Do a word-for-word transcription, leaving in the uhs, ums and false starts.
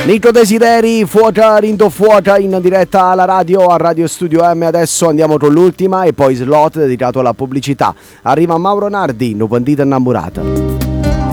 Nico Desideri, Fuota Rindo Fuota in diretta alla radio, a Radio Studio M. Adesso andiamo con l'ultima e poi slot dedicato alla pubblicità. Arriva Mauro Nardi, No Bandita Innamorata.